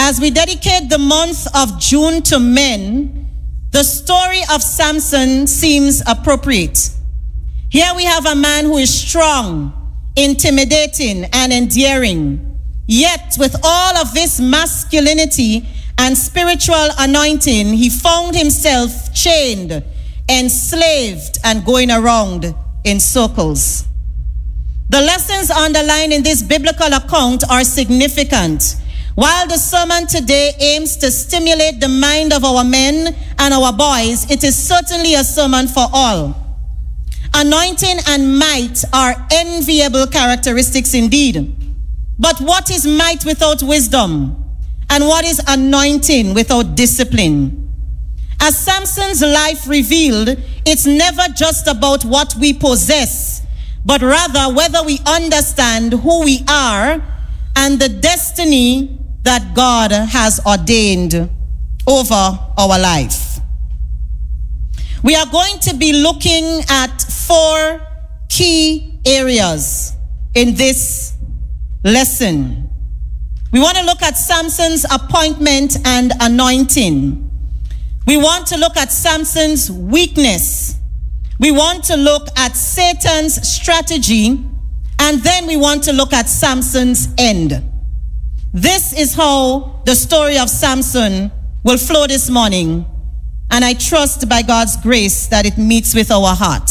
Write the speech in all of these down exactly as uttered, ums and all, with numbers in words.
As we dedicate the month of June to men, the story of Samson seems appropriate. Here we have a man who is strong, intimidating, and endearing. Yet, with all of this masculinity and spiritual anointing, he found himself chained, enslaved, and going around in circles. The lessons underlined in this biblical account are significant. While the sermon today aims to stimulate the mind of our men and our boys, it is certainly a sermon for all. Anointing and might are enviable characteristics indeed. But what is might without wisdom? And what is anointing without discipline? As Samson's life revealed, it's never just about what we possess, but rather whether we understand who we are and the destiny that God has ordained over our life. We are going to be looking at four key areas in this lesson. We want to look at Samson's appointment and anointing. We want to look at Samson's weakness. We want to look at Satan's strategy. And then we want to look at Samson's end. This is how the story of Samson will flow this morning. And I trust by God's grace that it meets with our heart.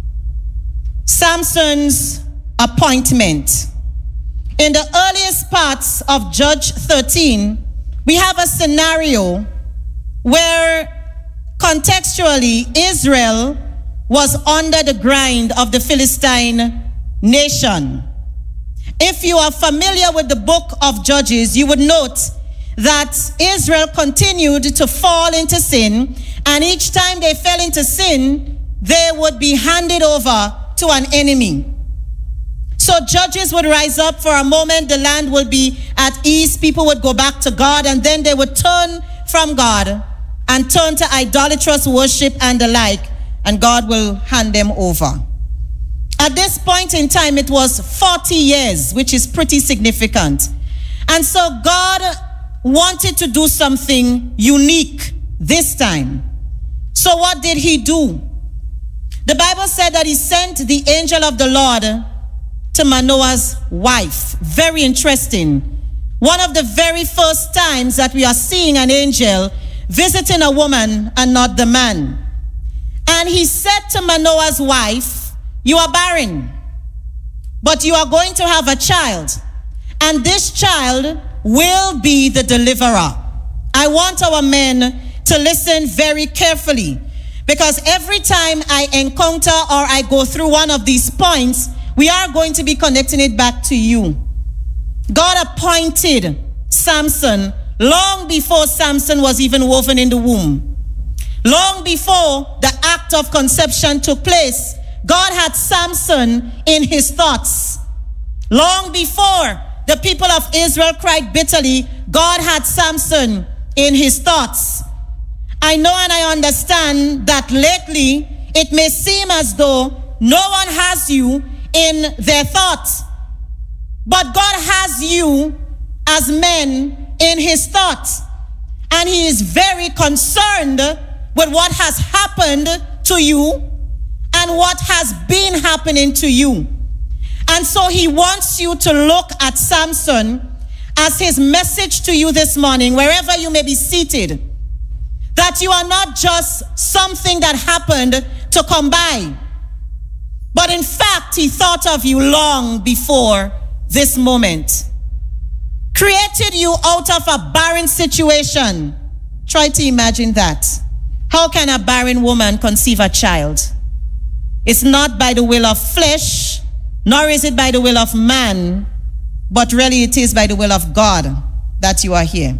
Samson's appointment. In the earliest parts of Judge thirteen, we have a scenario where contextually Israel was under the grind of the Philistine nation. If you are familiar with the book of Judges, you would note that Israel continued to fall into sin, and each time they fell into sin, they would be handed over to an enemy. So judges would rise up for a moment, the land would be at ease, people would go back to God, and then they would turn from God and turn to idolatrous worship and the like, and God will hand them over. At this point in time, it was forty years, which is pretty significant. And so God wanted to do something unique this time. So what did he do? The Bible said that he sent the angel of the Lord to Manoah's wife. Very interesting. One of the very first times that we are seeing an angel visiting a woman and not the man. And he said to Manoah's wife, "You are barren, but you are going to have a child, and this child will be the deliverer." I want our men to listen very carefully, because every time I encounter or I go through one of these points, we are going to be connecting it back to you. God appointed Samson long before Samson was even woven in the womb. Long before the act of conception took place, God had Samson in his thoughts. Long before the people of Israel cried bitterly, God had Samson in his thoughts. I know and I understand that lately it may seem as though no one has you in their thoughts. But God has you as men in his thoughts. And he is very concerned with what has happened to you and what has been happening to you. And so he wants you to look at Samson as his message to you this morning, wherever you may be seated, that you are not just something that happened to come by, but in fact, he thought of you long before this moment. Created you out of a barren situation. Try to imagine that. How can a barren woman conceive a child? It's not by the will of flesh, nor is it by the will of man, but really it is by the will of God that you are here.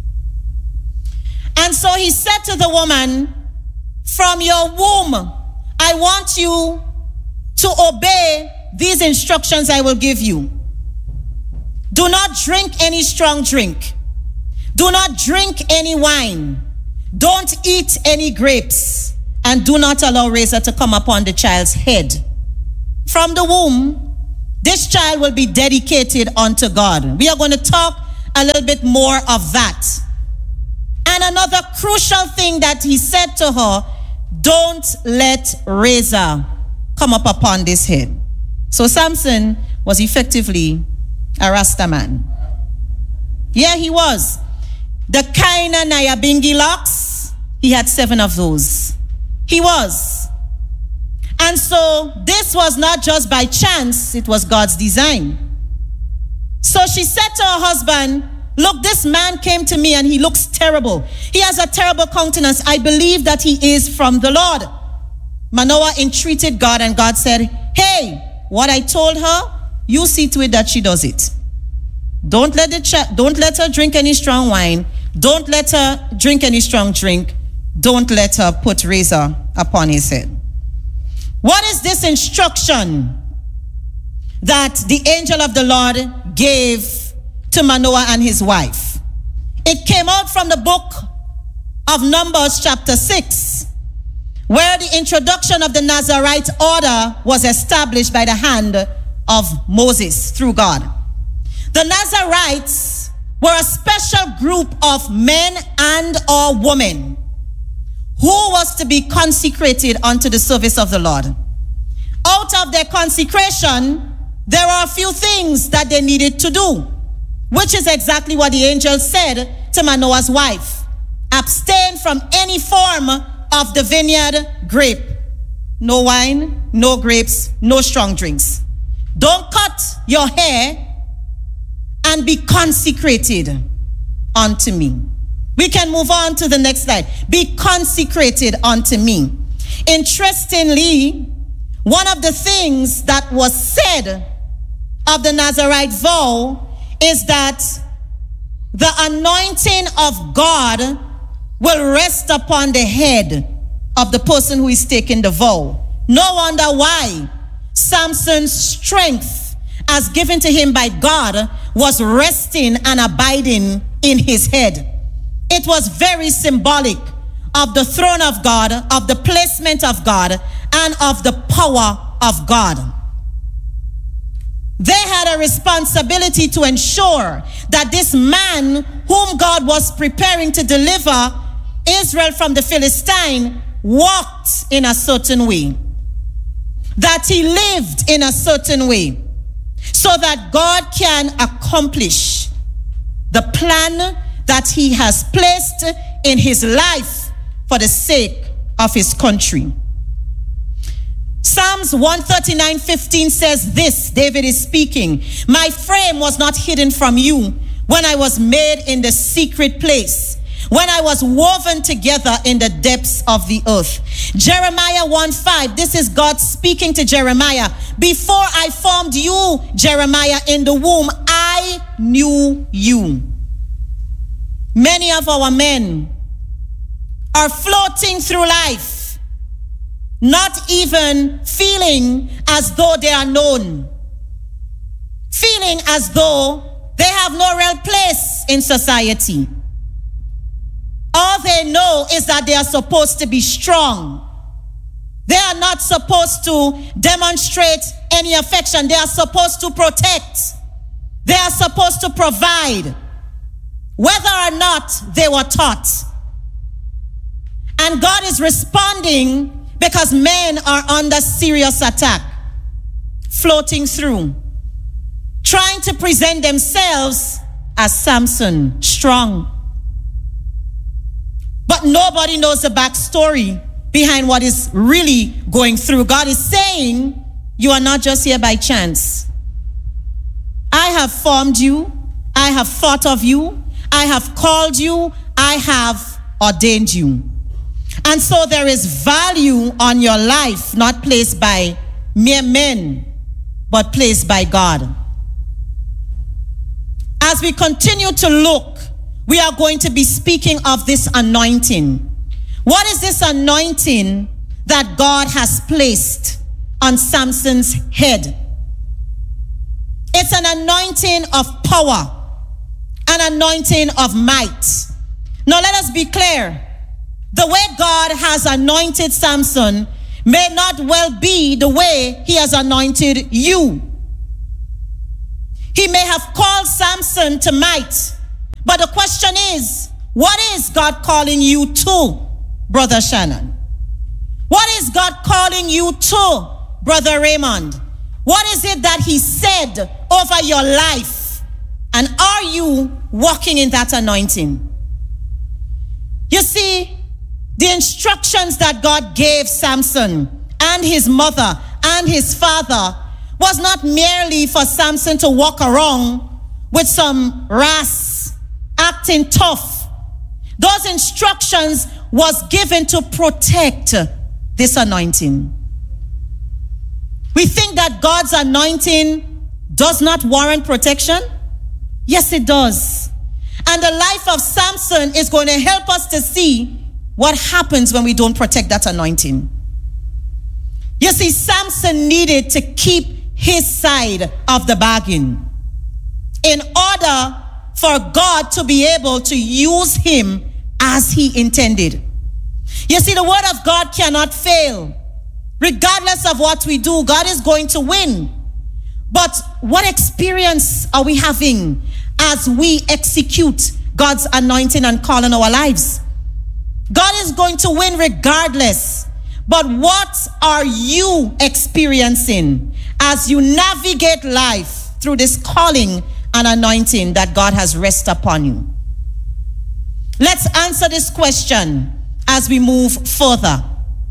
And so he said to the woman, "From your womb, I want you to obey these instructions I will give you. Do not drink any strong drink. Do not drink any wine. Don't eat any grapes. And do not allow razor to come upon the child's head. From the womb, this child will be dedicated unto God." We are going to talk a little bit more of that. And another crucial thing that he said to her, don't let razor come up upon this head. So Samson was effectively a Rasta man. Yeah, he was. The Kaina Nyabingi locks, he had seven of those. He was. And so this was not just by chance, it was God's design. So she said to her husband, look, this man came to me and he looks terrible. He has a terrible countenance. I believe that he is from the Lord. Manoah entreated God, and God said, hey, what I told her, you see to it that she does it. Don't let it ch- don't let her drink any strong wine. Don't let her drink any strong drink. Don't let her put razor upon his head. What is this instruction that the angel of the Lord gave to Manoah and his wife? It came out from the book of Numbers chapter six, where the introduction of the Nazarite order was established by the hand of Moses through God. The Nazarites were a special group of men and or women who was to be consecrated unto the service of the Lord. Out of their consecration, there are a few things that they needed to do, which is exactly what the angel said to Manoah's wife. Abstain from any form of the vineyard grape. No wine, no grapes, no strong drinks. Don't cut your hair and be consecrated unto me. We can move on to the next slide. Be consecrated unto me. Interestingly, one of the things that was said of the Nazarite vow is that the anointing of God will rest upon the head of the person who is taking the vow. No wonder why Samson's strength, as given to him by God, was resting and abiding in his head. It was very symbolic of the throne of God, of the placement of God, and of the power of God. They had a responsibility to ensure that this man whom God was preparing to deliver Israel from the Philistine walked in a certain way, that he lived in a certain way, so that God can accomplish the plan that he has placed in his life for the sake of his country. Psalms one thirty-nine fifteen says this, David is speaking, my frame was not hidden from you when I was made in the secret place, when I was woven together in the depths of the earth. Jeremiah one five, this is God speaking to Jeremiah. Before I formed you, Jeremiah, in the womb, I knew you. Many of our men are floating through life, not even feeling as though they are known, feeling as though they have no real place in society. All they know is that they are supposed to be strong. They are not supposed to demonstrate any affection. They are supposed to protect. They are supposed to provide, whether or not they were taught. And God is responding because men are under serious attack, floating through, trying to present themselves as Samson, strong. But nobody knows the backstory behind what is really going through. God is saying, you are not just here by chance. I have formed you. I have thought of you. I have called you. I have ordained you. And so there is value on your life, not placed by mere men, but placed by God. As we continue to look, we are going to be speaking of this anointing. What is this anointing that God has placed on Samson's head? It's an anointing of power, an anointing of might. Now let us be clear. The way God has anointed Samson may not well be the way he has anointed you. He may have called Samson to might, But the question is, what is God calling you to, Brother Shannon? What is God calling you to, Brother Raymond? What is it that he said over your life? And are you walking in that anointing? You see, the instructions that God gave Samson and his mother and his father was not merely for Samson to walk around with some ras, acting tough. Those instructions was given to protect this anointing. We think that God's anointing does not warrant protection. Yes, it does. And the life of Samson is going to help us to see what happens when we don't protect that anointing. You see, Samson needed to keep his side of the bargain in order for God to be able to use him as he intended. You see, the word of God cannot fail. Regardless of what we do, God is going to win. But what experience are we having as we execute God's anointing and call in our lives? God is going to win regardless. But what are you experiencing as you navigate life through this calling and anointing that God has rested upon you? Let's answer this question as we move further.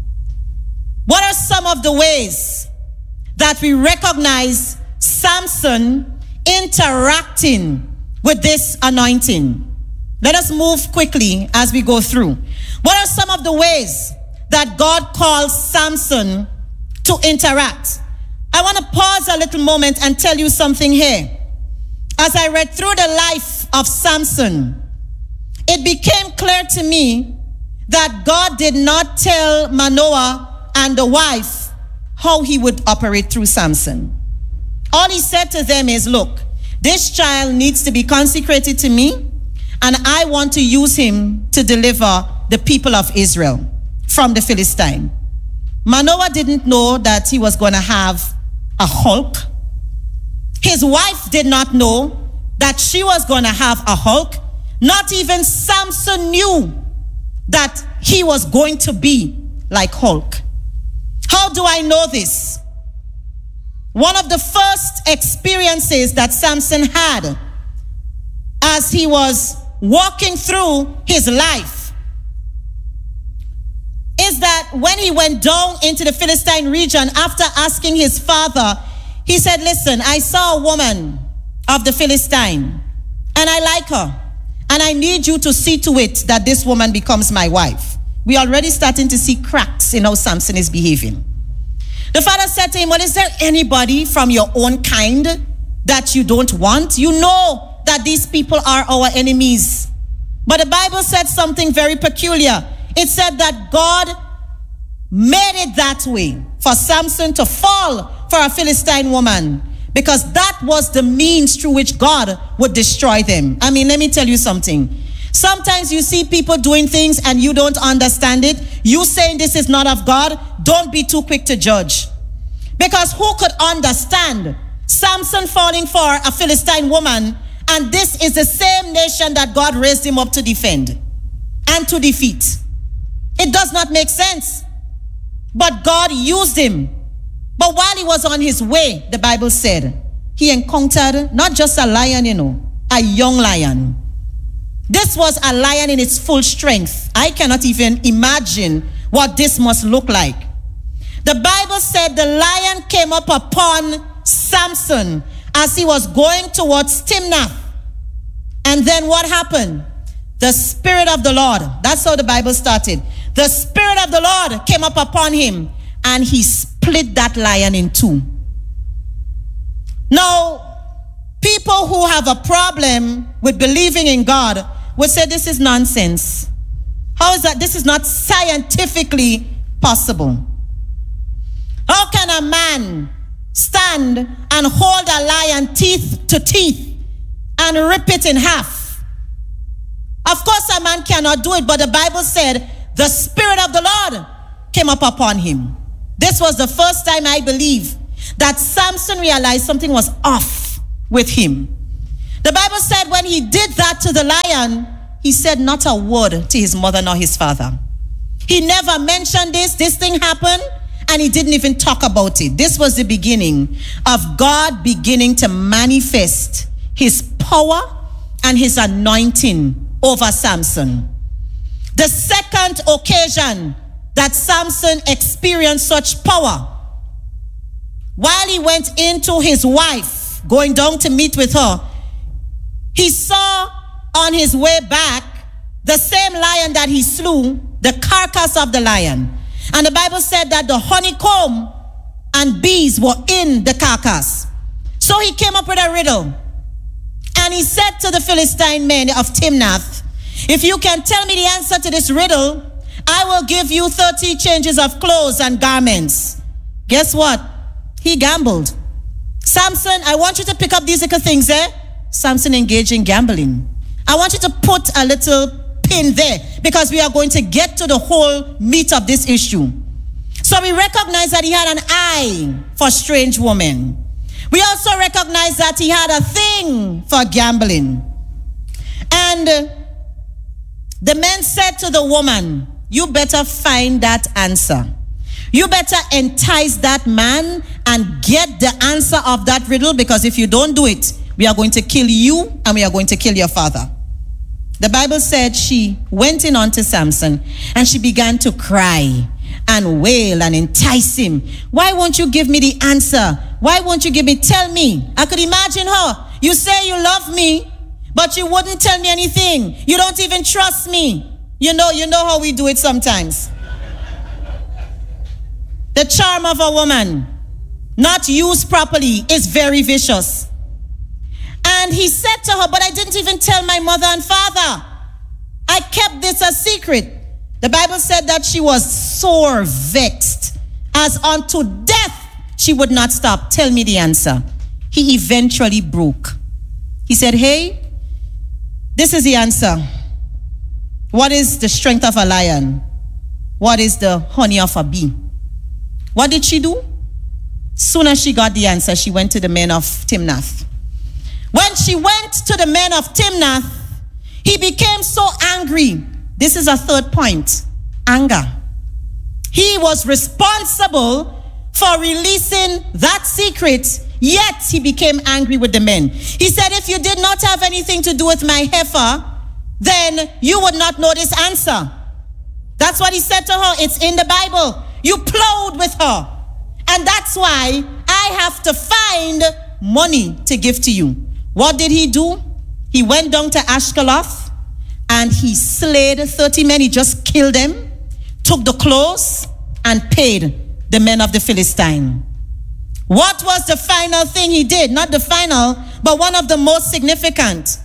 What are some of the ways that we recognize Samson interacting with this anointing? Let us move quickly as we go through. What are some of the ways that God calls Samson to interact? I want to pause a little moment and tell you something here. As I read through the life of Samson, it became clear to me that God did not tell Manoah and the wife how he would operate through Samson. All he said to them is, look, this child needs to be consecrated to me, and I want to use him to deliver the people of Israel from the Philistine. Manoah didn't know that he was going to have a Hulk. His wife did not know that she was going to have a Hulk. Not even Samson knew that he was going to be like Hulk. How do I know this? One of the first experiences that Samson had as he was walking through his life is that when he went down into the Philistine region after asking his father, he said, listen, I saw a woman of the Philistine and I like her, and I need you to see to it that this woman becomes my wife. We are already starting to see cracks in how Samson is behaving. The father said to him, well, is there anybody from your own kind that you don't want? You know that these people are our enemies. But the Bible said something very peculiar. It said that God made it that way for Samson to fall for a Philistine woman, because that was the means through which God would destroy them. I mean, let me tell you something. Sometimes you see people doing things and you don't understand it. You saying this is not of God, don't be too quick to judge. Because who could understand Samson falling for a Philistine woman, and this is the same nation that God raised him up to defend and to defeat? It does not make sense. But God used him. But while he was on his way, the Bible said, he encountered not just a lion, you know, a young lion. This was a lion in its full strength. I cannot even imagine what this must look like. The Bible said the lion came up upon Samson as he was going towards Timnath. And then what happened? The Spirit of the Lord, that's how the Bible started. The Spirit of the Lord came up upon him and he split that lion in two. Now, people who have a problem with believing in God would say this is nonsense. How is that? This is not scientifically possible. How can a man stand and hold a lion teeth to teeth and rip it in half? Of course, a man cannot do it, but the Bible said the Spirit of the Lord came up upon him. This was the first time, I believe, that Samson realized something was off with him. The Bible said when he did that to the lion, he said not a word to his mother nor his father. He never mentioned this. This thing happened, and he didn't even talk about it. This was the beginning of God beginning to manifest his power and his anointing over Samson. The second occasion that Samson experienced such power, while he went into his wife, going down to meet with her, he saw on his way back the same lion that he slew, the carcass of the lion. And the Bible said that the honeycomb and bees were in the carcass. So he came up with a riddle. And he said to the Philistine men of Timnath, if you can tell me the answer to this riddle, I will give you thirty changes of clothes and garments. Guess what? He gambled. Samson, I want you to pick up these little things there. Samson engaged in gambling. I want you to put a little pin there because we are going to get to the whole meat of this issue. So we recognize that he had an eye for strange women. We also recognize that he had a thing for gambling. And the men said to the woman, you better find that answer. You better entice that man and get the answer of that riddle, because if you don't do it, we are going to kill you and we are going to kill your father. The Bible said she went in unto Samson and she began to cry and wail and entice him. Why won't you give me the answer? Why won't you give me? Tell me. I could imagine her. You say you love me, but you wouldn't tell me anything. You don't even trust me. You know, you know how we do it sometimes. The charm of a woman, not used properly, is very vicious. And he said to her, but I didn't even tell my mother and father. I kept this a secret. The Bible said that she was sore vexed, as unto death she would not stop. Tell me the answer. He eventually broke. He said, hey, this is the answer. What is the strength of a lion? What is the honey of a bee? What did she do? Soon as she got the answer, she went to the men of Timnath. When she went to the men of Timnath, he became so angry. This is a third point. Anger. He was responsible for releasing that secret, yet he became angry with the men. He said, if you did not have anything to do with my heifer, then you would not know this answer. That's what he said to her. It's in the Bible. You plowed with her. And that's why I have to find money to give to you. What did he do? He went down to Ashkeloth and he slayed thirty men. He just killed them, took the clothes, and paid the men of the Philistine. What was the final thing he did? Not the final, but one of the most significant.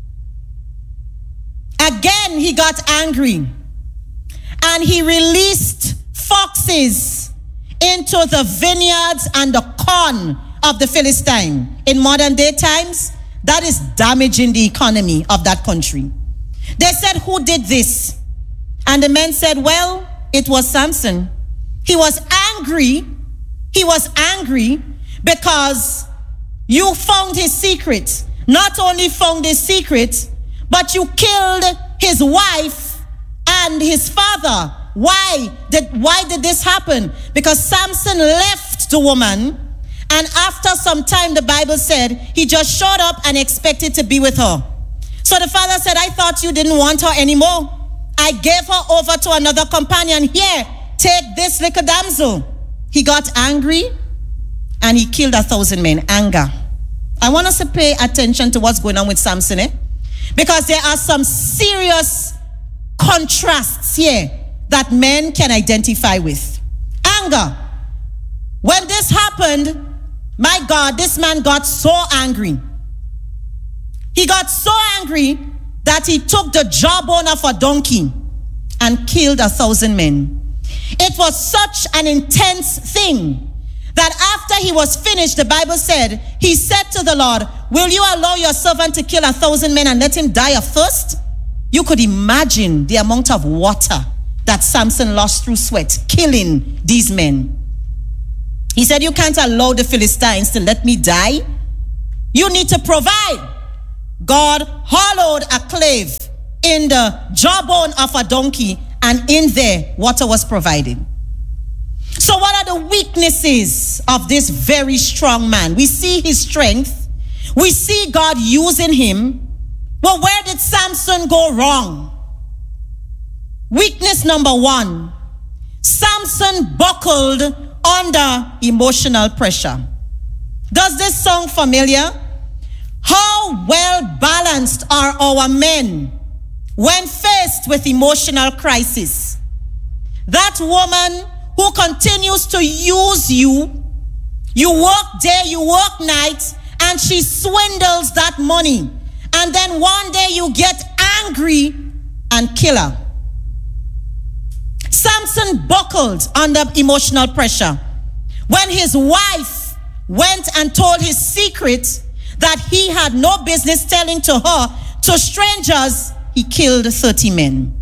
Again, he got angry and he released foxes into the vineyards and the corn of the Philistine. In modern day times, that is damaging the economy of that country. They said, who did this? And the men said, well, it was Samson. He was angry. He was angry because you found his secret. Not only found his secret, but you killed his wife and his father. Why did, why did this happen? Because Samson left the woman, and after some time, the Bible said, he just showed up and expected to be with her. So the father said, I thought you didn't want her anymore. I gave her over to another companion. Here, take this little damsel. He got angry and he killed a thousand men. Anger. I want us to pay attention to what's going on with Samson, eh? Because there are some serious contrasts here that men can identify with. Anger. When this happened, my God, this man got so angry. He got so angry that he took the jawbone of a donkey and killed a thousand men. It was such an intense thing that after he was finished, the Bible said, he said to the Lord, will you allow your servant to kill a thousand men and let him die of thirst? You could imagine the amount of water that Samson lost through sweat, killing these men. He said, you can't allow the Philistines to let me die. You need to provide. God hollowed a clave in the jawbone of a donkey, and in there, water was provided. So what are the weaknesses of this very strong man? We see his strength. We see God using him. Well, where did Samson go wrong? Weakness number one, Samson buckled under emotional pressure. Does this sound familiar? How well balanced are our men when faced with emotional crisis? That woman who continues to use you, you work day, you work night, and she swindles that money. And then one day you get angry and kill her. Samson buckled under emotional pressure. When his wife went and told his secret that he had no business telling to her, to strangers, he killed thirty men.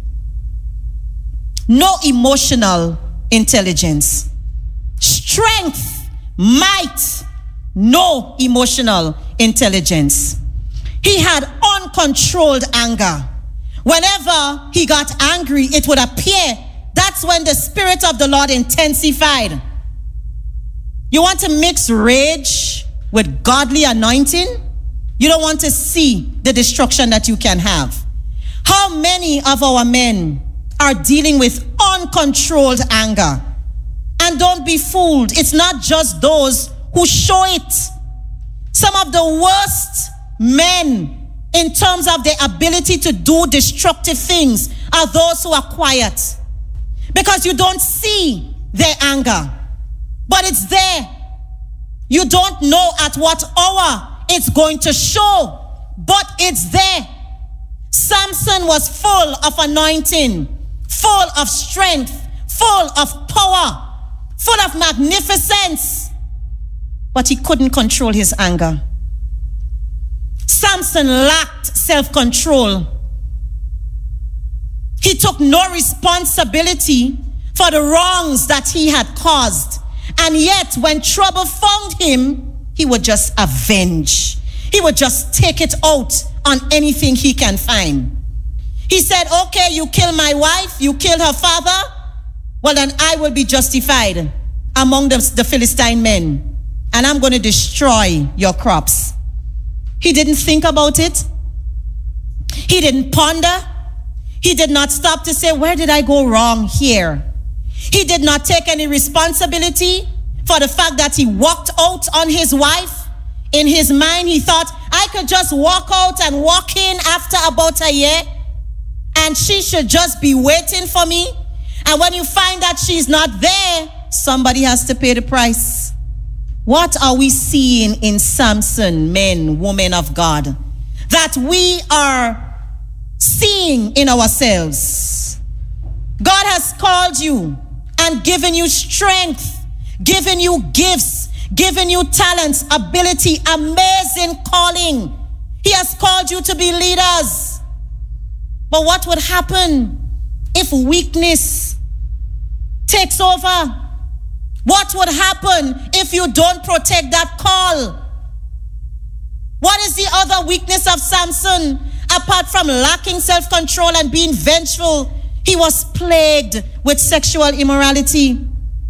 No emotional intelligence. Strength, might, no emotional intelligence. He had uncontrolled anger. Whenever he got angry, it would appear that's when the Spirit of the Lord intensified. You want to mix rage with godly anointing? You don't want to see the destruction that you can have. How many of our men are dealing with uncontrolled anger? And don't be fooled. It's not just those who show it. Some of the worst men in terms of their ability to do destructive things are those who are quiet. Because you don't see their anger. But it's there. You don't know at what hour it's going to show. But it's there. Samson was full of anointing, full of strength, full of power, full of magnificence. But he couldn't control his anger. Samson lacked self-control. He took no responsibility for the wrongs that he had caused. And yet, when trouble found him, he would just avenge. He would just take it out on anything he can find. He said, okay, you kill my wife, you kill her father, well then I will be justified among the, the Philistine men, and I'm going to destroy your crops. He didn't think about it. He didn't ponder. He did not stop to say, where did I go wrong here? He did not take any responsibility for the fact that he walked out on his wife. In his mind, he thought, I could just walk out and walk in after about a year, and she should just be waiting for me. And when you find that she's not there, somebody has to pay the price. What are we seeing in Samson, men, women of God, that we are seeing in ourselves? God has called you and given you strength, given you gifts, given you talents, ability, amazing calling. He has called you to be leaders. But what would happen if weakness takes over? What would happen if you don't protect that call? What is the other weakness of Samson? Apart from lacking self-control and being vengeful, he was plagued with sexual immorality.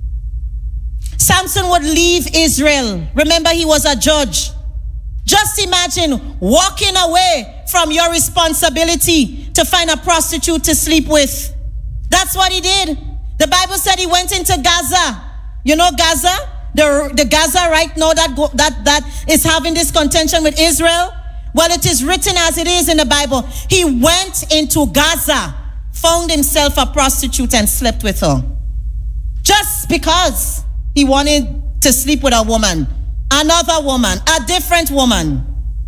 Samson would leave Israel. Remember, he was a judge. Just imagine walking away from your responsibility to find a prostitute to sleep with. That's what he did. The Bible said he went into Gaza. You know Gaza? The, the Gaza right now that, go, that, that is having this contention with Israel? Well, it is written as it is in the Bible. He went into Gaza, found himself a prostitute and slept with her. Just because he wanted to sleep with a woman, another woman, a different woman.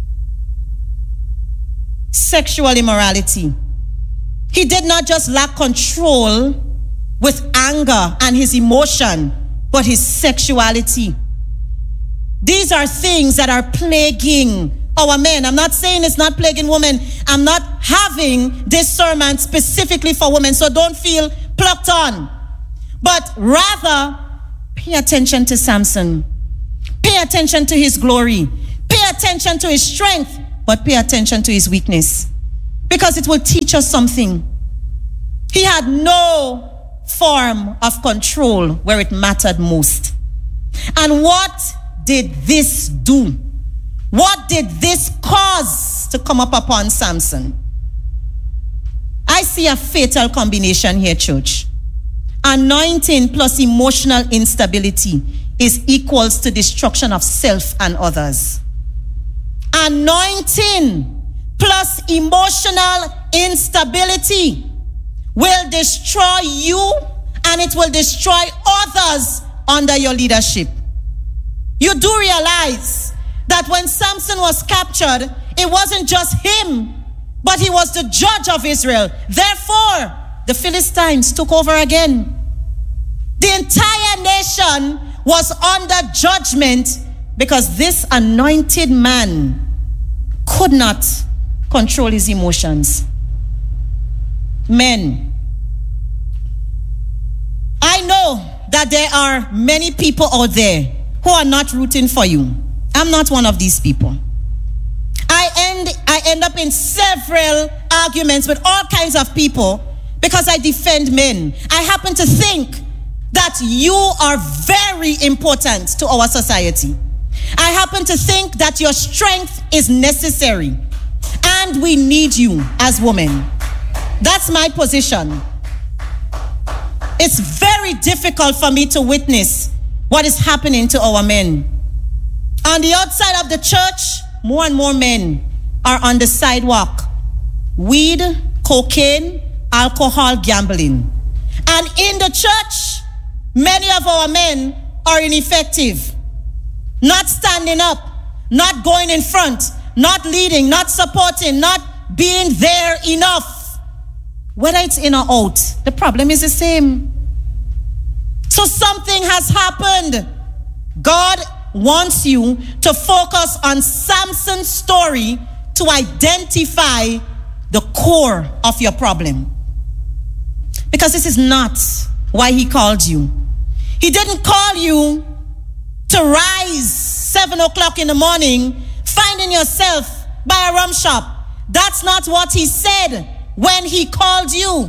Sexual immorality. He did not just lack control with anger and his emotion, but his sexuality. These are things that are plaguing our men. I'm not saying it's not plaguing women. I'm not having this sermon specifically for women, so don't feel plucked on. But rather, pay attention to Samson. Pay attention to his glory. Pay attention to his strength. but pay attention to his weakness, because it will teach us something. He had no form of control where it mattered most. And what did this do? What did this cause to come up upon Samson? I see a fatal combination here, church. Anointing plus emotional instability is equals to destruction of self and others. Anointing plus emotional instability will destroy you, and it will destroy others under your leadership. You do realize that when Samson was captured, it wasn't just him, but he was the judge of Israel. Therefore, the Philistines took over again. The entire nation was under judgment because this anointed man could not control his emotions. Men, I know that there are many people out there who are not rooting for you. I'm not one of these people. I end, I end up in several arguments with all kinds of people because I defend men. I happen to think that you are very important to our society. I happen to think that your strength is necessary, and we need you as women. That's my position. It's very difficult for me to witness what is happening to our men. On the outside of the church, more and more men are on the sidewalk. Weed, cocaine, alcohol, gambling. And in the church, many of our men are ineffective. Not standing up, not going in front, not leading, not supporting, not being there enough. Whether it's in or out, the problem is the same. So something has happened. God wants you to focus on Samson's story to identify the core of your problem. Because this is not why he called you. He didn't call you to rise seven o'clock in the morning, finding yourself by a rum shop. That's not what he said when he called you.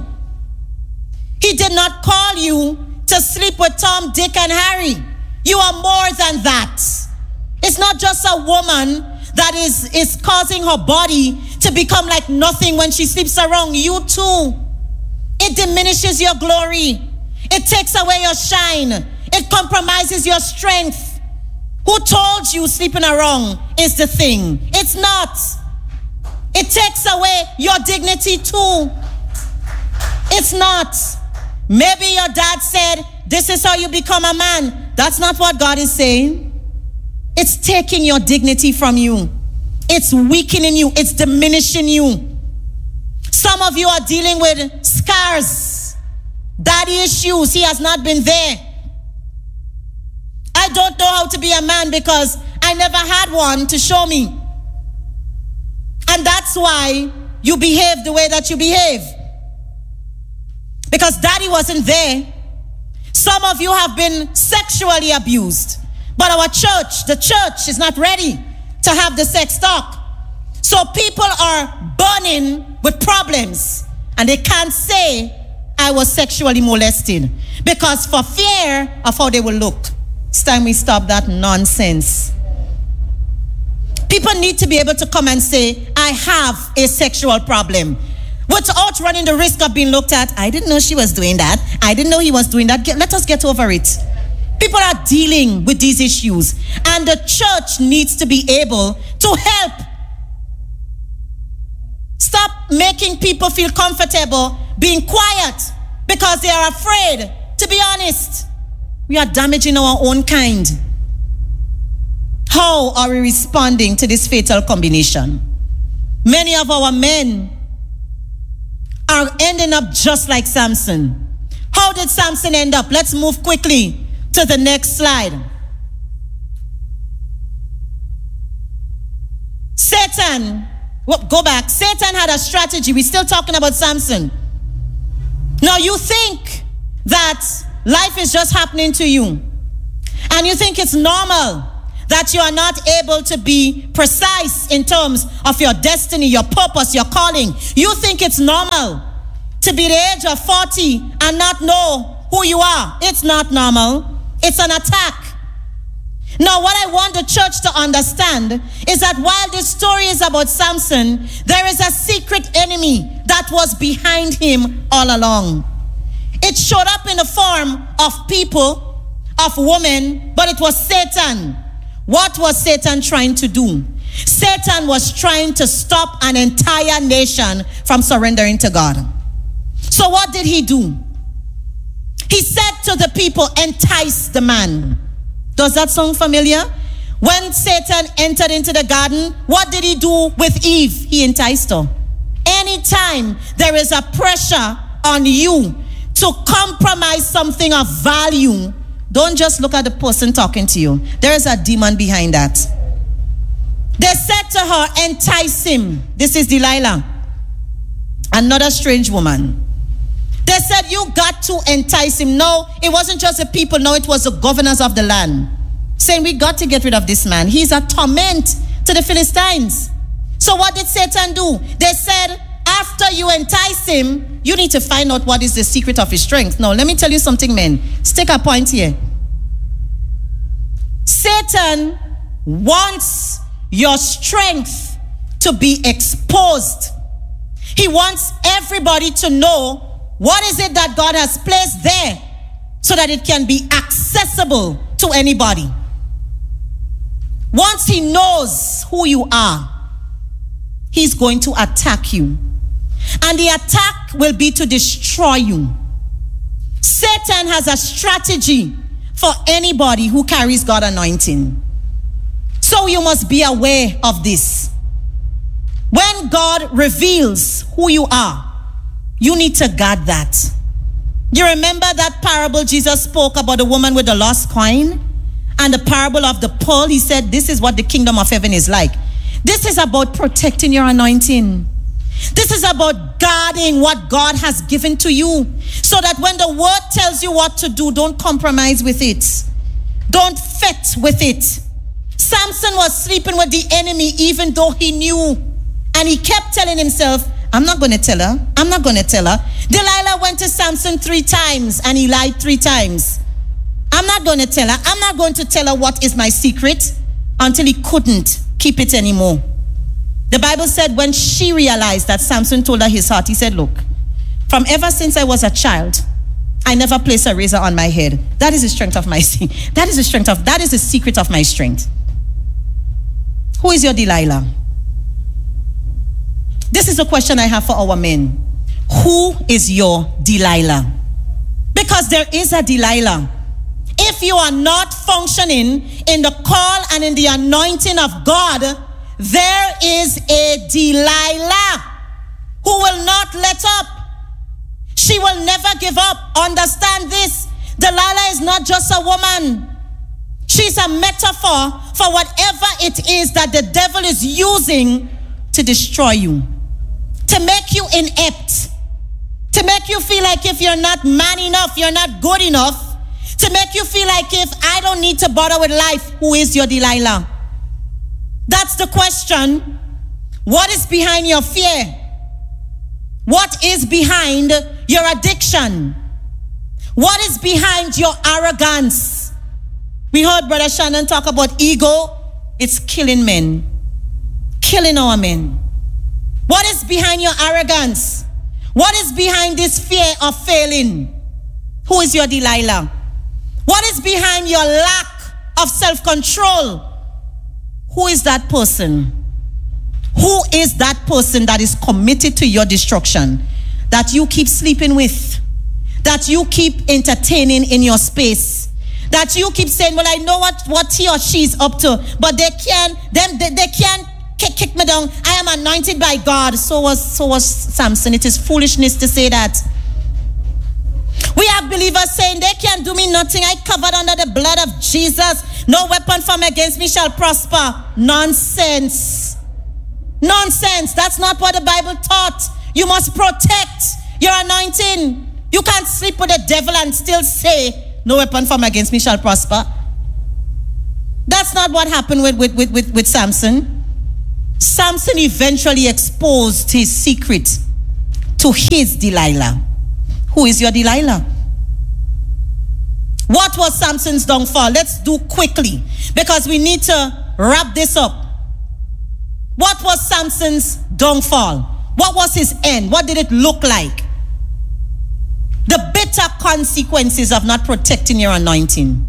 He did not call you to sleep with Tom, Dick, and Harry. You are more than that. It's not just a woman that is, is causing her body to become like nothing when she sleeps around you too. It diminishes your glory. It takes away your shine. It compromises your strength. Who told you sleeping around is the thing? It's not. It takes away your dignity too. It's not. Maybe your dad said, this is how you become a man. That's not what God is saying. It's taking your dignity from you. It's weakening you. It's diminishing you. Some of you are dealing with scars, daddy issues. He has not been there. I don't know how to be a man because I never had one to show me. And that's why you behave the way that you behave. Because daddy wasn't there. Some of you have been sexually abused. But our church, the church is not ready to have the sex talk. So people are burning with problems. And they can't say, I was sexually molested. Because for fear of how they will look. It's time we stop that nonsense. People need to be able to come and say, I have a sexual problem. Without running the risk of being looked at. I didn't know she was doing that. I didn't know he was doing that. Get, let us get over it. People are dealing with these issues. And the church needs to be able to help. Stop making people feel comfortable being quiet because they are afraid. To be honest, we are damaging our own kind. How are we responding to this fatal combination? Many of our men are ending up just like Samson. How did Samson end up? Let's move quickly to the next slide. Satan, well, go back. Satan had a strategy. We're still talking about Samson. Now you think that life is just happening to you. And you think it's normal that you are not able to be precise in terms of your destiny, your purpose, your calling. You think it's normal to be the age of forty and not know who you are. It's not normal. It's an attack. Now, what I want the church to understand is that while this story is about Samson, there is a secret enemy that was behind him all along. It showed up in the form of people, of women, but it was Satan. What was Satan trying to do? Satan was trying to stop an entire nation from surrendering to God. So what did he do? He said to the people, entice the man. Does that sound familiar? When Satan entered into the garden, what did he do with Eve? He enticed her. Anytime there is a pressure on you to compromise something of value, don't just look at the person talking to you. There is a demon behind that. They said to her, entice him. This is Delilah, another strange woman. They said, you got to entice him. No, it wasn't just the people. No, it was the governors of the land saying, we got to get rid of this man. He's a torment to the Philistines. So what did Satan do? They said, after you entice him, you need to find out what is the secret of his strength. Now, let me tell you something, men. Stick a point here. Satan wants your strength to be exposed. He wants everybody to know what is it that God has placed there so that it can be accessible to anybody. Once he knows who you are, he's going to attack you. And the attack will be to destroy you. Satan has a strategy for anybody who carries God's anointing. So you must be aware of this. When God reveals who you are, you need to guard that. You remember that parable Jesus spoke about the woman with the lost coin? And the parable of the pearl, he said, this is what the kingdom of heaven is like. This is about protecting your anointing. This is about guarding what God has given to you, so that when the word tells you what to do, don't compromise with it. Don't fit with it. Samson was sleeping with the enemy even though he knew. And he kept telling himself, I'm not going to tell her. I'm not going to tell her. Delilah went to Samson three times and he lied three times. I'm not going to tell her. I'm not going to tell her what is my secret, until he couldn't keep it anymore. The Bible said when she realized that Samson told her his heart, he said, look, from ever since I was a child, I never placed a razor on my head. That is the strength of my that is the strength of that is the secret of my strength. Who is your Delilah? This is a question I have for our men. Who is your Delilah? Because there is a Delilah. If you are not functioning in the call and in the anointing of God, there is a Delilah who will not let up. She will never give up. Understand this. Delilah is not just a woman. She's a metaphor for whatever it is that the devil is using to destroy you, to make you inept, to make you feel like if you're not man enough, you're not good enough, to make you feel like if I don't need to bother with life, who is your Delilah? That's the question. What is behind your fear? What is behind your addiction? What is behind your arrogance? We heard Brother Shannon talk about ego. It's killing men. Killing our men. What is behind your arrogance? What is behind this fear of failing? Who is your Delilah? What is behind your lack of self-control? Who is that person? Who is that person that is committed to your destruction, that you keep sleeping with, that you keep entertaining in your space, that you keep saying, well, I know what, what he or she is up to, but they can't, them, they, they can't kick, kick me down. I am anointed by God. So was, so was Samson. It is foolishness to say that. We have believers saying they can't do me nothing. I covered under the blood of Jesus. No weapon formed against me shall prosper. Nonsense. Nonsense. That's not what the Bible taught. You must protect your anointing. You can't sleep with the devil and still say, no weapon formed against me shall prosper. That's not what happened with, with, with, with, with Samson. Samson eventually exposed his secret to his Delilah. Who is your Delilah? What was Samson's downfall? Let's do quickly because we need to wrap this up. What was Samson's downfall? What was his end? What did it look like? The bitter consequences of not protecting your anointing.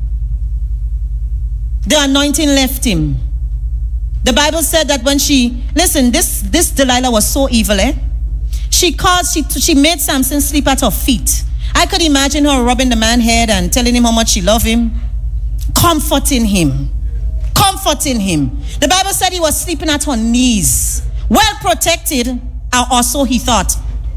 The anointing left him. The Bible said that when she, listen, this, this Delilah was so evil, eh? She caused, she, she made Samson sleep at her feet. I could imagine her rubbing the man's head and telling him how much she loved him, comforting him, comforting him. The Bible said he was sleeping at her knees, well protected, or so he thought.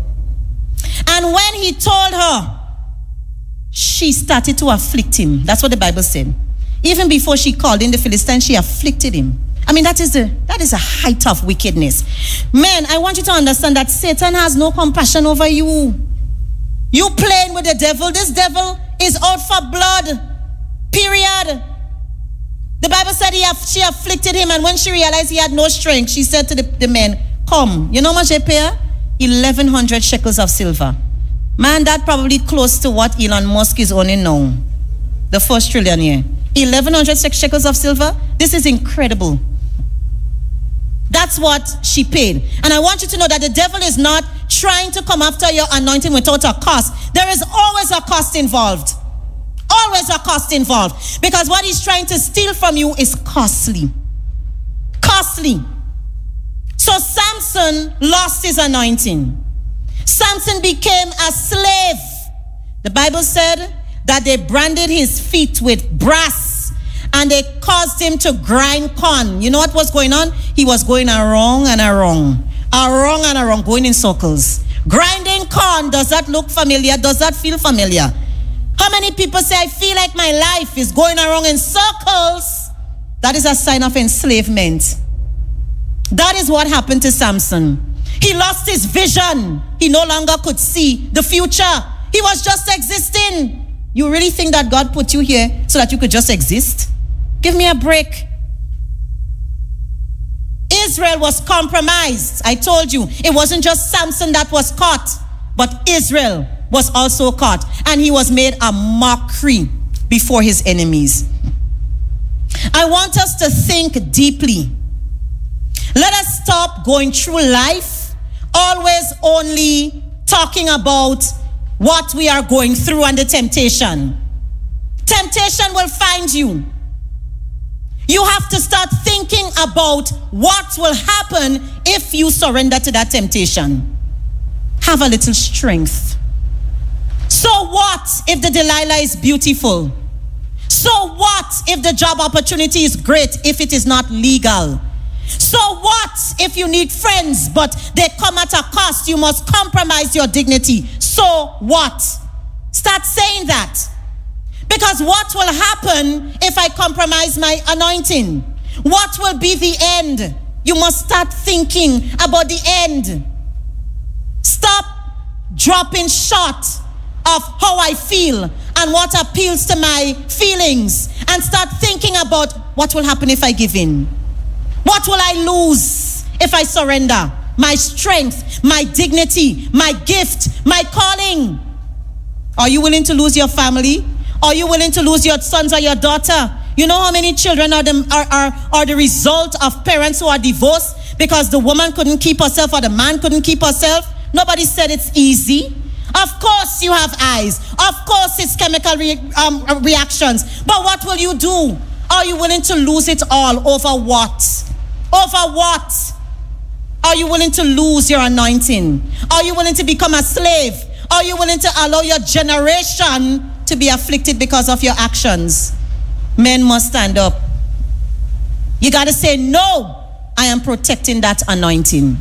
And when he told her, she started to afflict him. That's what the Bible said. Even before she called in the Philistines, she afflicted him. I mean, that is the that is a height of wickedness. Men, I want you to understand that Satan has no compassion over you. You playing with the devil. This devil is out for blood. Period. The Bible said he have, she afflicted him, and when she realized he had no strength, she said to the, the men, come, you know how much they pay her? eleven hundred shekels of silver. Man, that probably close to what Elon Musk is owning now. The first trillionaire. eleven hundred shekels of silver. This is incredible. That's what she paid. And I want you to know that the devil is not trying to come after your anointing without a cost. There is always a cost involved. Always a cost involved. Because what he's trying to steal from you is costly. Costly. So Samson lost his anointing. Samson became a slave. The Bible said that they branded his feet with brass and they caused him to grind corn. You know what was going on? He was going around and around, around and around, going in circles. Grinding corn, does that look familiar? Does that feel familiar? How many people say, I feel like my life is going around in circles? That is a sign of enslavement. That is what happened to Samson. He lost his vision. He no longer could see the future. He was just existing. You really think that God put you here so that you could just exist? Give me a break. Israel was compromised. I told you, it wasn't just Samson that was caught, but Israel was also caught. And he was made a mockery before his enemies. I want us to think deeply. Let us stop going through life always only talking about what we are going through and the temptation. Temptation will find you. You have to start thinking about what will happen if you surrender to that temptation. Have a little strength. So what if the Delilah is beautiful? So what if the job opportunity is great if it is not legal? So what if you need friends but they come at a cost? You must compromise your dignity. So what? Start saying that. Because what will happen if I compromise my anointing? What will be the end? You must start thinking about the end. Stop dropping short of how I feel and what appeals to my feelings, and start thinking about what will happen if I give in. What will I lose if I surrender? My strength, my dignity, my gift, my calling. Are you willing to lose your family? Are you willing to lose your sons or your daughter? You know how many children are the, are, are, are the result of parents who are divorced because the woman couldn't keep herself or the man couldn't keep herself? Nobody said it's easy. Of course you have eyes. Of course it's chemical re, um, reactions. But what will you do? Are you willing to lose it all over what? Over what? Are you willing to lose your anointing? Are you willing to become a slave? Are you willing to allow your generation to be afflicted because of your actions? Men must stand up. You got to say, no, I am protecting that anointing.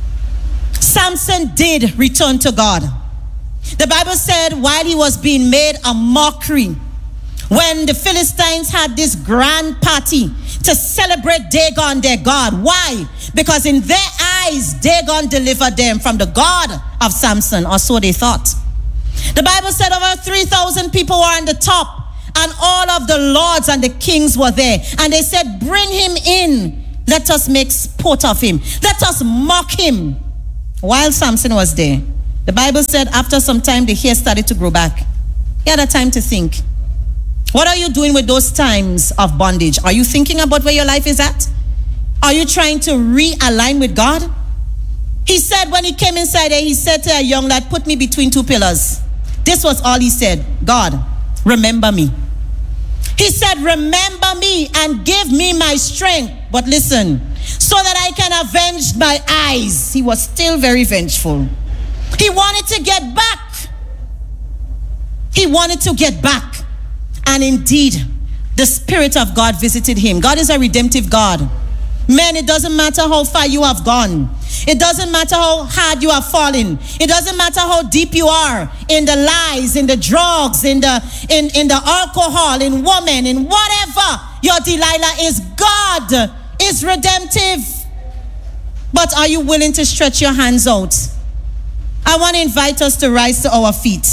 Samson did return to God. The Bible said while he was being made a mockery, when the Philistines had this grand party to celebrate Dagon, their God. Why? Because in their eyes, Dagon delivered them from the God of Samson, or so they thought. The Bible said over three thousand people were on the top, and all of the lords and the kings were there. And they said, bring him in. Let us make sport of him. Let us mock him. While Samson was there, the Bible said after some time, the hair started to grow back. He had a time to think. What are you doing with those times of bondage? Are you thinking about where your life is at? Are you trying to realign with God? He said when he came inside there, he said to a young lad, put me between two pillars. This was all he said. God, remember me. He said, remember me and give me my strength. But listen, so that I can avenge my eyes. He was still very vengeful. He wanted to get back. He wanted to get back. And indeed, the Spirit of God visited him. God is a redemptive God. Man, it doesn't matter how far you have gone. It doesn't matter how hard you have fallen. It doesn't matter how deep you are in the lies, in the drugs, in the in, in the alcohol, in women, in whatever your Delilah is. God is redemptive. But are you willing to stretch your hands out? I want to invite us to rise to our feet.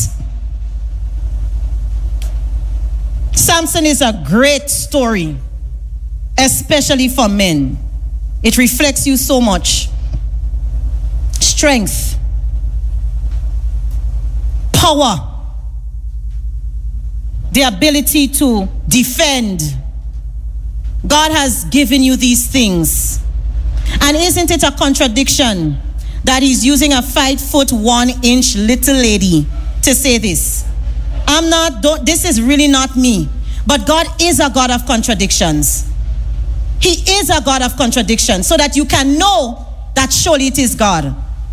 Samson is a great story, especially for men. It reflects you so much. Strength, power, the ability to defend. God has given you these things. And isn't it a contradiction that he's using a five foot one inch little lady to say this? I'm not, don't, this is really not me. But God is a God of contradictions. He is a God of contradictions, so that you can know that surely it is God.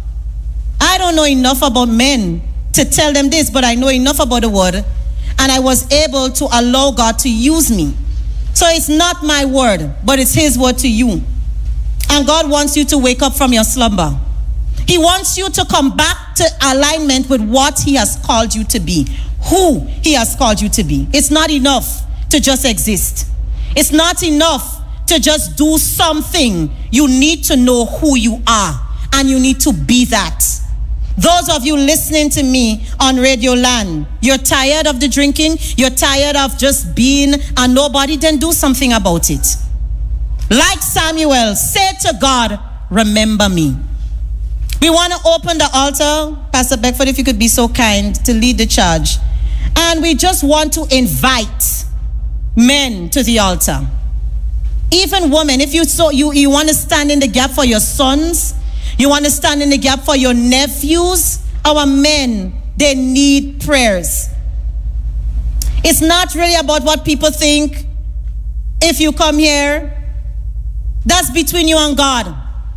I don't know enough about men to tell them this, but I know enough about the word, and I was able to allow God to use me. So it's not my word, but it's his word to you. And God wants you to wake up from your slumber. He wants you to come back to alignment with what he has called you to be, who he has called you to be. It's not enough to just exist. It's not enough to just do something. You need to know who you are, and you need to be that. Those of you listening to me on Radio Land, you're tired of the drinking, you're tired of just being a nobody, then do something about it. Like Samuel, say to God, remember me. We want to open the altar. Pastor Beckford, if you could be so kind to lead the charge. And we just want to invite men to the altar. Even women, if you so you, you want to stand in the gap for your sons, you want to stand in the gap for your nephews, our men, they need prayers. It's not really about what people think. If you come here, that's between you and God.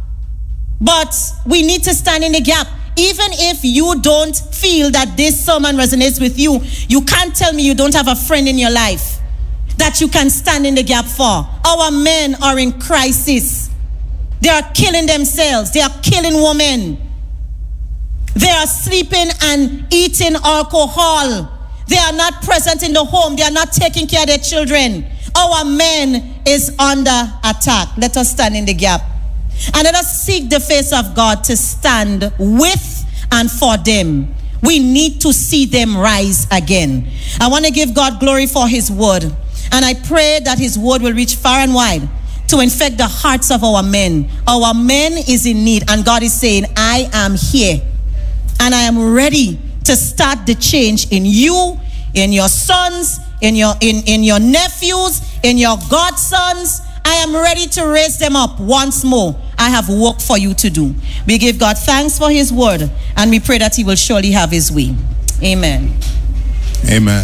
But we need to stand in the gap. Even if you don't feel that this sermon resonates with you, you can't tell me you don't have a friend in your life that you can stand in the gap for. Our men are in crisis. They are killing themselves. They are killing women. They are sleeping and eating alcohol. They are not present in the home. They are not taking care of their children. Our men is under attack. Let us stand in the gap. And let us seek the face of God to stand with and for them. We need to see them rise again. I want to give God glory for his word. And I pray that his word will reach far and wide to infect the hearts of our men. Our men is in need. And God is saying, I am here. And I am ready to start the change in you, in your sons, in your, in, in your nephews, in your godsons. I am ready to raise them up once more. I have work for you to do. We give God thanks for his word, and we pray that he will surely have his way. Amen. Amen.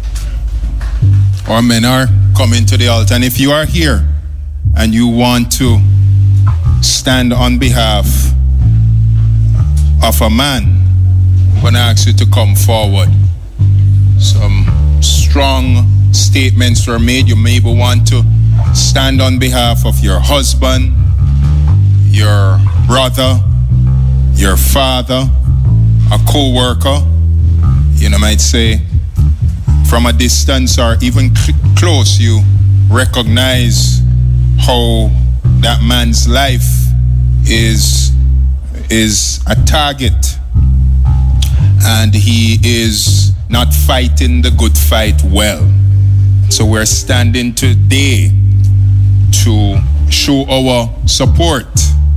Our men are coming to the altar, and if you are here and you want to stand on behalf of a man, I'm going to ask you to come forward. Some strong statements were made. You may want to stand on behalf of your husband, your brother, your father, a co-worker. You know, might say from a distance or even cl- close, you recognize how that man's life is is a target, and he is not fighting the good fight well. So we're standing today to show our support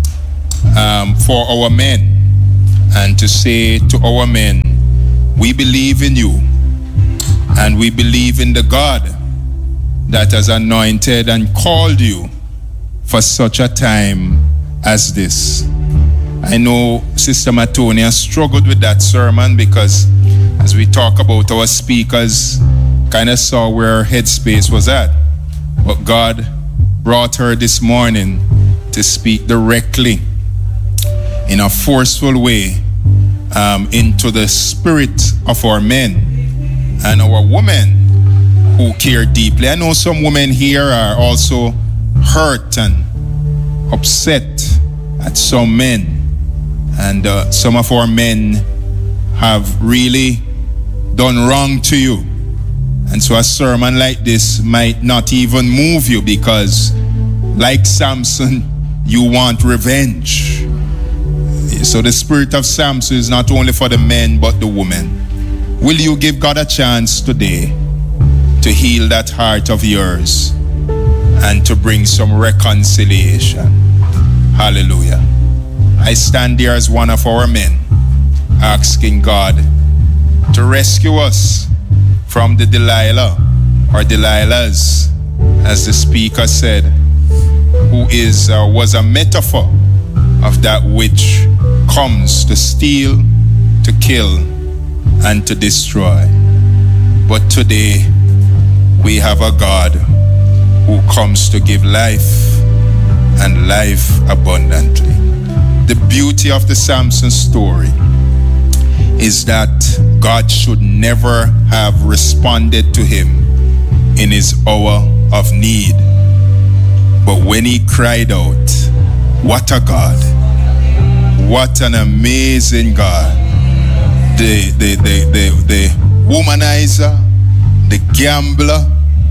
um, for our men and to say to our men, we believe in you and we believe in the God that has anointed and called you for such a time as this. I know Sister Matonia struggled with that sermon because as we talk about our speakers, kind of saw where her headspace was at. But God brought her this morning to speak directly in a forceful way um, into the spirit of our men and our women who care deeply. I know some women here are also hurt and upset at some men. And uh, some of our men have really done wrong to you. And so a sermon like this might not even move you because, like Samson, you want revenge. So the spirit of Samson is not only for the men but the women. Will you give God a chance today to heal that heart of yours and to bring some reconciliation? Hallelujah. I stand here as one of our men, asking God to rescue us from the Delilah or Delilahs, as the speaker said, who is uh, was a metaphor of that which comes to steal, to kill, and to destroy. But today we have a God who comes to give life and life abundantly. The beauty of the Samson story is that God should never have responded to him in his hour of need. But when he cried out, what a God, what an amazing God. The, the, the, the, the womanizer, the gambler,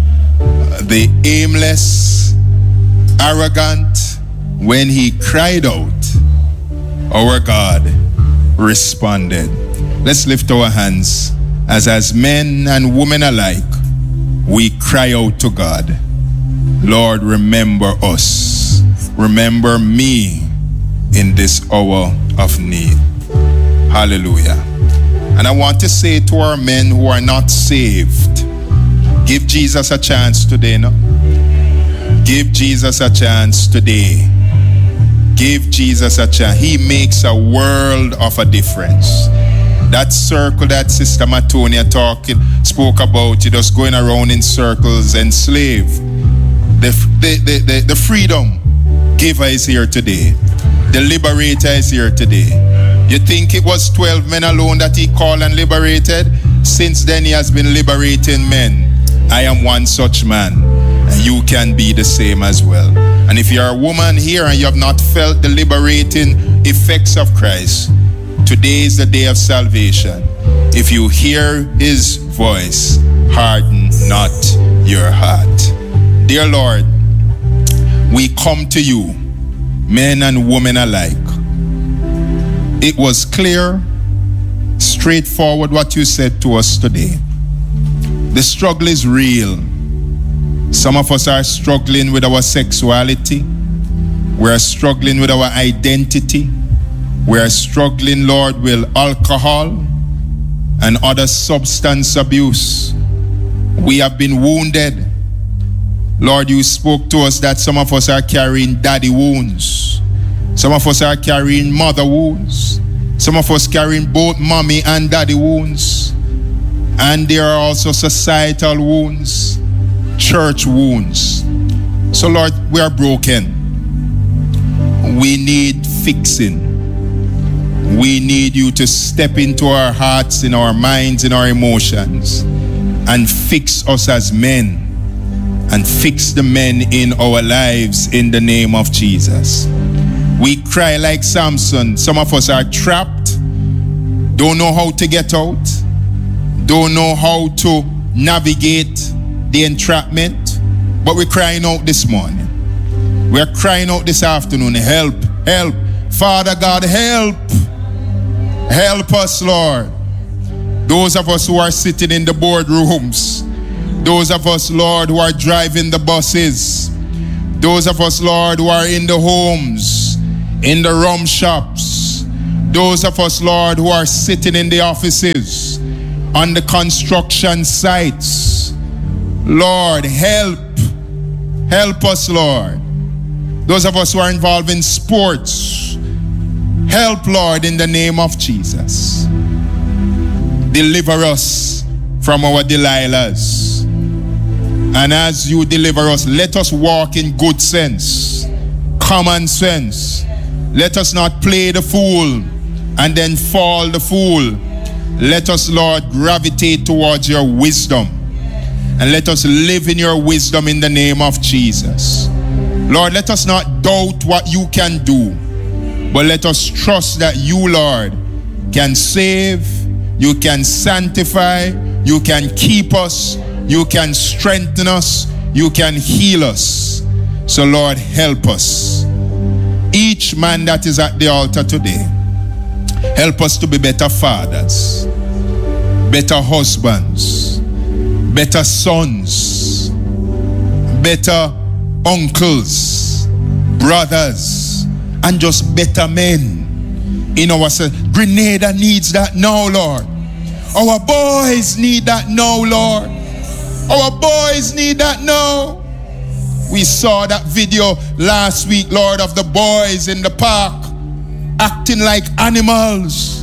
the aimless, arrogant, when he cried out, our God responded. Let's lift our hands as as men and women alike, we cry out to God. Lord, remember us. Remember me in this hour of need. Hallelujah. And I want to say to our men who are not saved, give Jesus a chance today, no? Give Jesus a chance today. Give Jesus a chance. He makes a world of a difference. That circle that Sister Matonia talking, spoke about, you just going around in circles, enslaved. The, the, the, the, the freedom giver is here today. The liberator is here today. You think it was twelve men alone that he called and liberated? Since then he has been liberating men. I am one such man, and you can be the same as well. And if you're a woman here and you have not felt the liberating effects of Christ, today is the day of salvation. If you hear his voice, harden not your heart. Dear Lord, we come to you, men and women alike. It was clear, straightforward what you said to us today. The struggle is real. Some of us are struggling with our sexuality. We're struggling with our identity. We're struggling, Lord, with alcohol and other substance abuse. We have been wounded. Lord, you spoke to us that some of us are carrying daddy wounds. Some of us are carrying mother wounds. Some of us carrying both mommy and daddy wounds. And there are also societal wounds, church wounds. So Lord, we are broken. We need fixing. We need you to step into our hearts, in our minds, in our emotions, and fix us as men, and fix the men in our lives in the name of Jesus. We cry like Samson. Some of us are trapped, don't know how to get out, don't know how to navigate the entrapment, but we're crying out this morning. We're crying out this afternoon, help, help. Father God, help. Help us, Lord. Those of us who are sitting in the boardrooms, Those of us, Lord, who are driving the buses. Those of us, Lord, who are in the homes, in the rum shops. Those of us, Lord, who are sitting in the offices, on the construction sites. Lord, help. Help us, Lord. Those of us who are involved in sports, help, Lord, in the name of Jesus. Deliver us from our Delilahs. And as you deliver us, let us walk in good sense, common sense. Let us not play the fool and then fall the fool. Let us, Lord, gravitate towards your wisdom. And let us live in your wisdom in the name of Jesus. Lord, let us not doubt what you can do, but let us trust that you, Lord, can save, you can sanctify, you can keep us, you can strengthen us, you can heal us. So, Lord, help us. Each man that is at the altar today, help us to be better fathers, better husbands, better sons, better uncles, brothers, and just better men in ourselves. Grenada needs that now, Lord. Our boys need that now, Lord. Our boys need that now. We saw that video last week, Lord, of the boys in the park acting like animals.